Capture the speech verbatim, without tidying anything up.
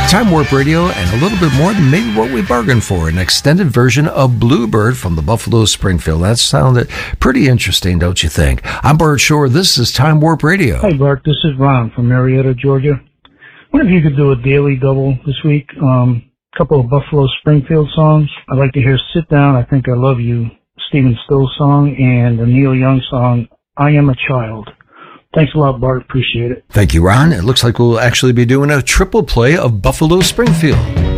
Time Warp Radio, and a little bit more than maybe what we bargained for. An extended version of Bluebird from the Buffalo Springfield. That sounded pretty interesting, don't you think? I'm Bart Shore. This is Time Warp Radio. Hi, Bart. This is Ron from Marietta, Georgia. I wonder if you could do a daily double this week. Um, a couple of Buffalo Springfield songs. I'd like to hear Sit Down, I Think I Love You, Stephen Stills song, and the Neil Young song, I Am a Child. Thanks a lot, Bart. Appreciate it. Thank you, Ron. It looks like we'll actually be doing a triple play of Buffalo Springfield.